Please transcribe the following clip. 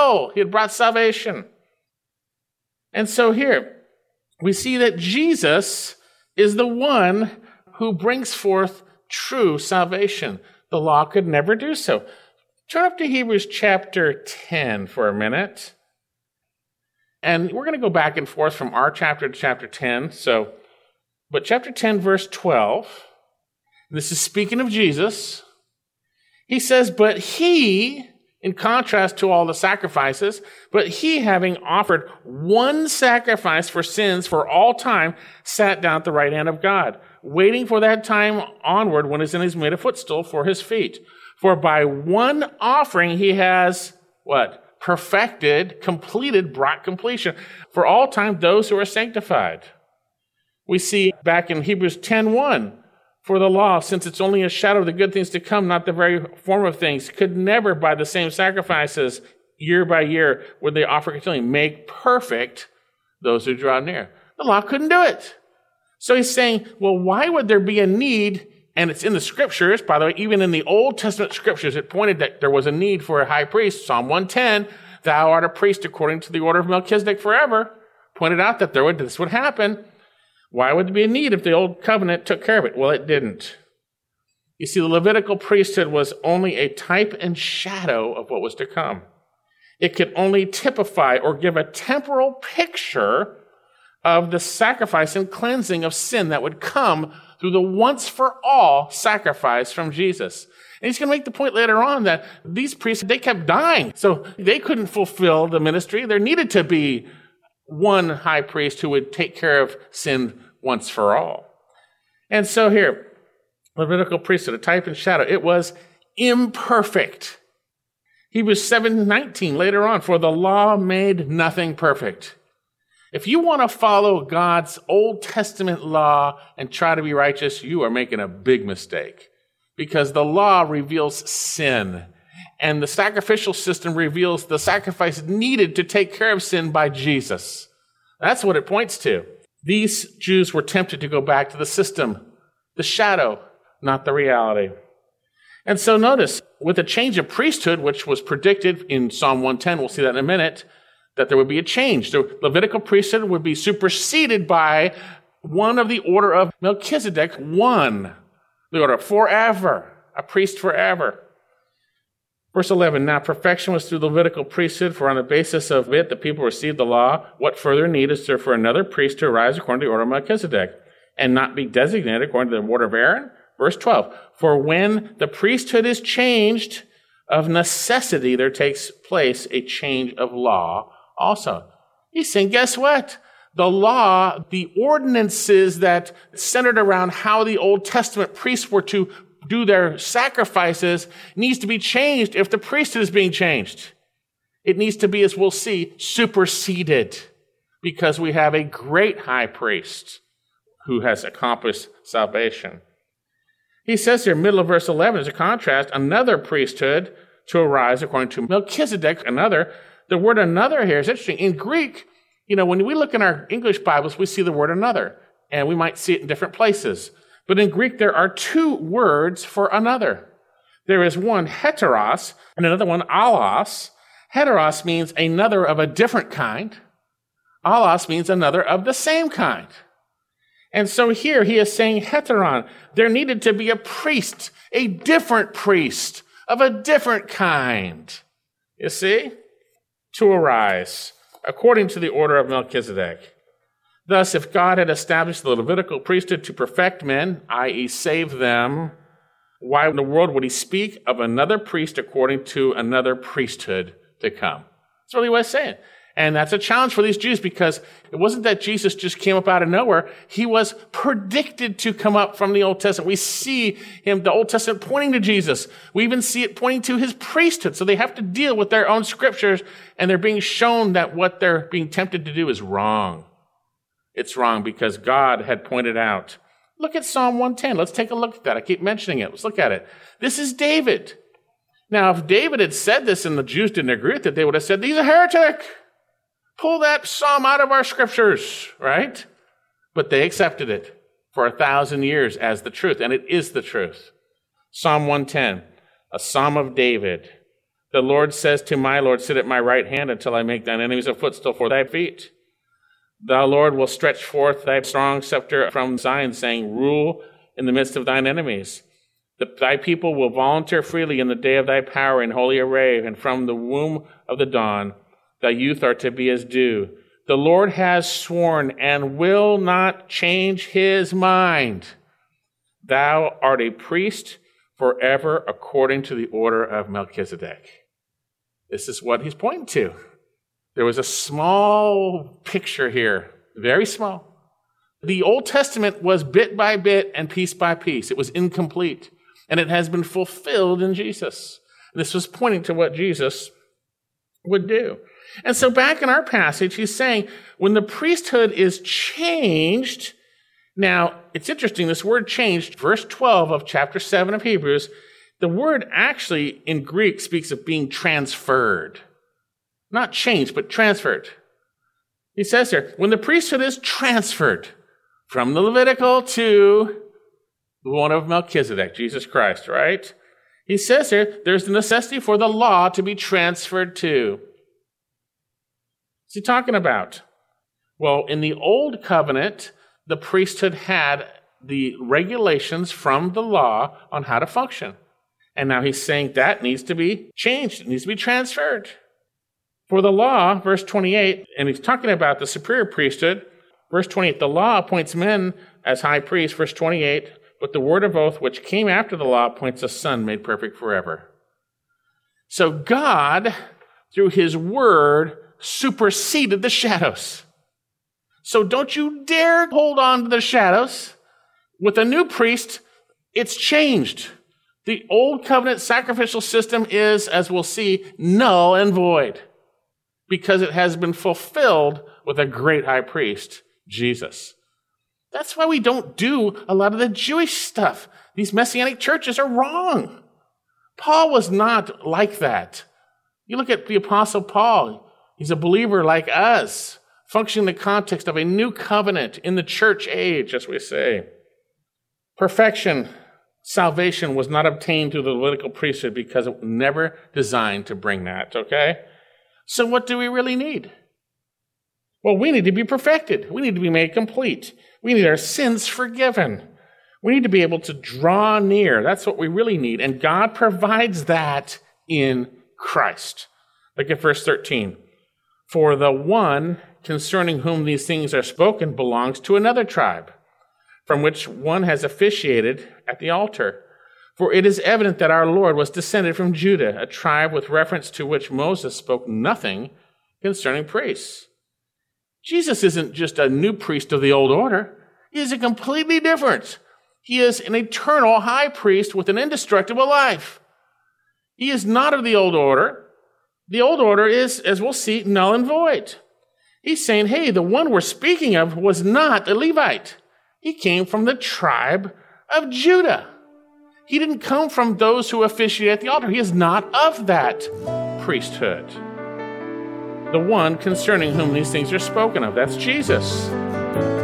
full. He had brought salvation. And so here, we see that Jesus is the one who brings forth true salvation. The law could never do so. Turn up to Hebrews chapter 10 for a minute. And we're going to go back and forth from our chapter to chapter 10. But chapter 10, verse 12, this is speaking of Jesus. He says, but he, in contrast to all the sacrifices, but he, having offered one sacrifice for sins for all time, sat down at the right hand of God, waiting for that time onward when his enemies made a footstool for his feet. For by one offering he has, what? Perfected, completed, brought completion. For all time, those who are sanctified. We see back in Hebrews 10:1, for the law, since it's only a shadow of the good things to come, not the very form of things, could never, by the same sacrifices, year by year, would they offer continually, make perfect those who draw near. The law couldn't do it. So he's saying, well, why would there be a need? And it's in the scriptures, by the way, even in the Old Testament scriptures, it pointed that there was a need for a high priest. Psalm 110, thou art a priest according to the order of Melchizedek forever, pointed out that this would happen. Why would there be a need if the old covenant took care of it? Well, it didn't. You see, the Levitical priesthood was only a type and shadow of what was to come. It could only typify or give a temporal picture of the sacrifice and cleansing of sin that would come through the once-for-all sacrifice from Jesus. And he's going to make the point later on that these priests, they kept dying. So they couldn't fulfill the ministry. There needed to be one high priest who would take care of sin once for all. And so here, Levitical priesthood, a type and shadow, it was imperfect. Hebrews 7:19 later on, for the law made nothing perfect. If you want to follow God's Old Testament law and try to be righteous, you are making a big mistake, because the law reveals sin, and the sacrificial system reveals the sacrifice needed to take care of sin by Jesus. That's what it points to. These Jews were tempted to go back to the system, the shadow, not the reality. And so notice, with a change of priesthood, which was predicted in Psalm 110, we'll see that in a minute, that there would be a change. The Levitical priesthood would be superseded by one of the order of Melchizedek, the order forever, a priest forever. Verse 11, now perfection was through the Levitical priesthood, for on the basis of it the people received the law. What further need is there for another priest to arise according to the order of Melchizedek, and not be designated according to the order of Aaron? Verse 12, for when the priesthood is changed, of necessity there takes place a change of law also. He's saying, guess what? The law, the ordinances that centered around how the Old Testament priests were to do their sacrifices needs to be changed if the priesthood is being changed. It needs to be, as we'll see, superseded, because we have a great high priest who has accomplished salvation. He says here, middle of verse 11, as a contrast, another priesthood to arise according to Melchizedek, another. The word another here is interesting. In Greek, when we look in our English Bibles, we see the word another, and we might see it in different places. But in Greek, there are two words for another. There is one, heteros, and another one, allos. Heteros means another of a different kind. Allos means another of the same kind. And so here he is saying heteron. There needed to be a priest, a different priest of a different kind. You see? To arise, according to the order of Melchizedek. Thus, if God had established the Levitical priesthood to perfect men, i.e. save them, why in the world would he speak of another priest according to another priesthood to come? That's really what he's saying. And that's a challenge for these Jews, because it wasn't that Jesus just came up out of nowhere. He was predicted to come up from the Old Testament. We see the Old Testament pointing to Jesus. We even see it pointing to his priesthood. So they have to deal with their own scriptures, and they're being shown that what they're being tempted to do is wrong. It's wrong because God had pointed out. Look at Psalm 110. Let's take a look at that. I keep mentioning it. Let's look at it. This is David. Now, if David had said this and the Jews didn't agree with it, they would have said, he's a heretic. Pull that psalm out of our scriptures, right? But they accepted it for 1,000 years as the truth, and it is the truth. Psalm 110, a psalm of David. The Lord says to my Lord, sit at my right hand until I make thine enemies a footstool for thy feet. Thou, Lord, will stretch forth thy strong scepter from Zion, saying, rule in the midst of thine enemies. Thy people will volunteer freely in the day of thy power in holy array, and from the womb of the dawn thy youth are to be as dew. The Lord has sworn and will not change his mind. Thou art a priest forever according to the order of Melchizedek. This is what he's pointing to. There was a small picture here, very small. The Old Testament was bit by bit and piece by piece. It was incomplete, and it has been fulfilled in Jesus. This was pointing to what Jesus would do. And so back in our passage, he's saying when the priesthood is changed, now it's interesting, this word changed, verse 12 of chapter 7 of Hebrews, the word actually in Greek speaks of being transferred. Not changed, but transferred. He says here, when the priesthood is transferred from the Levitical to the one of Melchizedek, Jesus Christ, right? He says here, there's the necessity for the law to be transferred to. What's he talking about? Well, in the Old Covenant, the priesthood had the regulations from the law on how to function. And now he's saying that needs to be changed. It needs to be transferred. For the law, verse 28, and he's talking about the superior priesthood. Verse 28, the law appoints men as high priests. Verse 28, but the word of oath which came after the law appoints a son made perfect forever. So God, through his word, superseded the shadows. So don't you dare hold on to the shadows. With a new priest, it's changed. The old covenant sacrificial system is, as we'll see, null and void because it has been fulfilled with a great high priest, Jesus. That's why we don't do a lot of the Jewish stuff. These Messianic churches are wrong. Paul was not like that. You look at the Apostle Paul. He's a believer like us, functioning in the context of a new covenant in the church age, as we say. Perfection, salvation was not obtained through the Levitical priesthood because it was never designed to bring that, okay? So what do we really need? Well, we need to be perfected. We need to be made complete. We need our sins forgiven. We need to be able to draw near. That's what we really need. And God provides that in Christ. Look at verse 13. For the one concerning whom these things are spoken belongs to another tribe, from which one has officiated at the altar. For it is evident that our Lord was descended from Judah, a tribe with reference to which Moses spoke nothing concerning priests. Jesus isn't just a new priest of the old order. He is a completely different. He is an eternal high priest with an indestructible life. He is not of the old order. The old order is, as we'll see, null and void. He's saying, hey, the one we're speaking of was not a Levite. He came from the tribe of Judah. He didn't come from those who officiate at the altar. He is not of that priesthood. The one concerning whom these things are spoken of, that's Jesus.